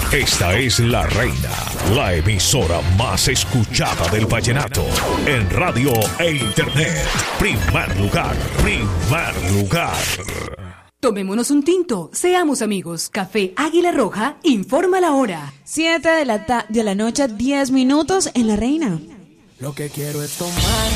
Esta es La Reina, la emisora más escuchada del vallenato en radio e internet. Primer lugar, primer lugar. Tomémonos un tinto, seamos amigos. Café Águila Roja informa la hora. 7 de la noche, 10 minutos en La Reina. Lo que quiero es tomar